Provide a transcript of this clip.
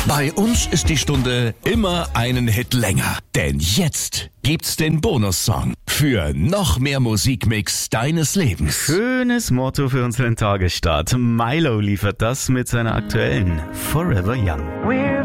Bei uns ist die Stunde immer einen Hit länger. Denn jetzt gibt's den Bonussong für noch mehr Musikmix deines Lebens. Schönes Motto für unseren Tagesstart. Milo liefert das mit seiner aktuellen Forever Young.